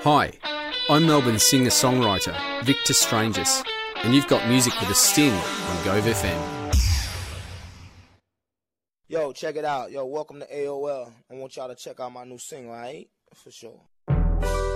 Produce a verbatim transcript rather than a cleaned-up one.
Hi, I'm Melbourne singer-songwriter Victor Strangis, and you've got music with a sting on Gove F M. Yo, check it out. Yo, welcome to A O L. I want y'all to check out my new single, alright? For sure.